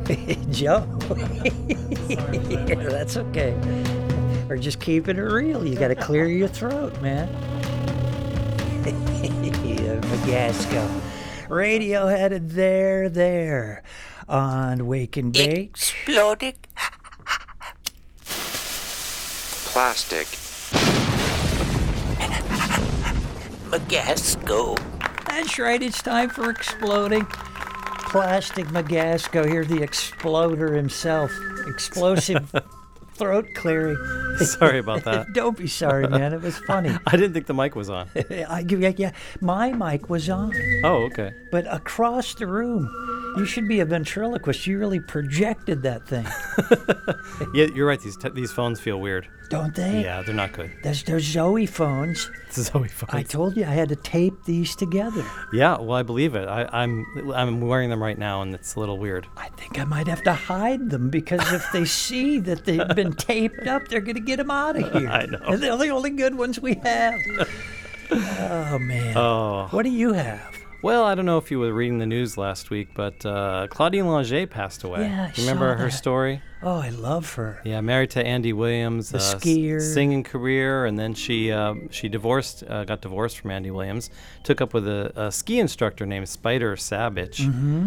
Joe. Yeah, that's okay. Or just keeping it real. You got to clear your throat, man. Magasco. Radio headed there on Wake and Bake. Exploding. Plastic. Magasco. That's right, it's time for Exploding Plastic Magasco. Here's the exploder himself. Explosive throat clearing. Sorry about that. Don't be sorry, man. It was funny. I didn't think the mic was on. Yeah, my mic was on. Oh, okay. But across the room, you should be a ventriloquist. You really projected that thing. Yeah, you're right. These phones feel weird. Don't they? Yeah, they're not good. They're Zoe phones. It's a Zoe phone. I told you I had to tape these together. Yeah, well, I believe it. I'm wearing them right now, and it's a little weird. I think I might have to hide them because if they see that they've been taped up, they're going to get them out of here. I know. And they're the only good ones we have. Oh, man. Oh. What do you have? Well, I don't know if you were reading the news last week, but Claudine Langer passed away. Yeah, I Remember saw her that. story? Oh, I love her. Yeah, married to Andy Williams, The skier. Singing career, and then she got divorced from Andy Williams, took up with a ski instructor named Spider Savage,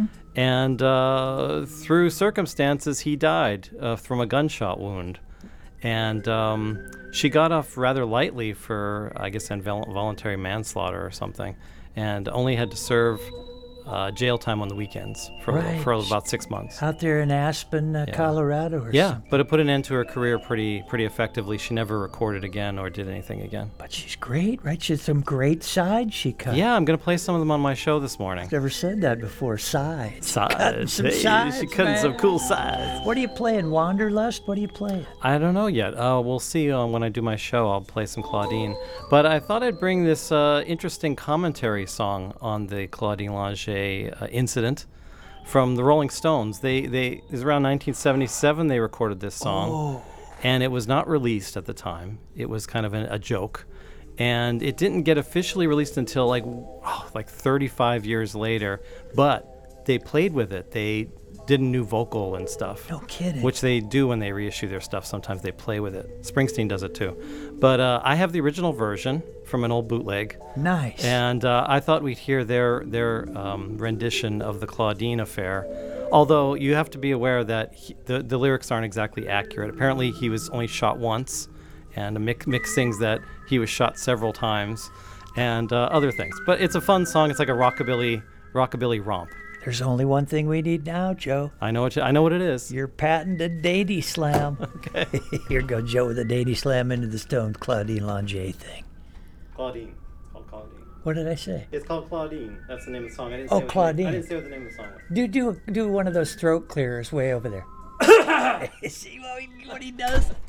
and through circumstances he died from a gunshot wound, and she got off rather lightly for, I guess, involuntary manslaughter or something, and only had to serve jail time on the weekends for about 6 months. Out there in Aspen, Colorado or Yeah, something. but it put an end to her career pretty effectively. She never recorded again or did anything again. But she's great, right? She had some great sides she cut. Yeah, I'm going to play some of them on my show this morning. Never said that before. Sides. Sides. Cutting some Hey, sides, she cutting some man. cool sides. What are you playing? Wanderlust? What are you playing? I don't know yet. We'll see when I do my show. I'll play some Claudine. But I thought I'd bring this interesting commentary song on the Claudine Langer incident from the Rolling Stones. It was around 1977 they recorded this song, and it was not released at the time. It was kind of a joke, and it didn't get officially released until like 35 years later. But they played with it. They did a new vocal and stuff. No kidding. Which they do when they reissue their stuff. Sometimes they play with it. Springsteen does it too. But I have the original version from an old bootleg. Nice. And I thought we'd hear their rendition of the Claudine affair. Although you have to be aware that the lyrics aren't exactly accurate. Apparently he was only shot once, and Mick sings that he was shot several times, and other things. But it's a fun song. It's like a rockabilly romp. There's only one thing we need now, Joe. I know what it is. Your patented Daddy Slam. Okay. Here goes Joe with a Daddy Slam into the Stone Claudine Langer thing. Claudine. It's called Claudine. What did I say? It's called Claudine. That's the name of the song. Claudine. I didn't say what the name of the song was. Do one of those throat clearers way over there. See what he does?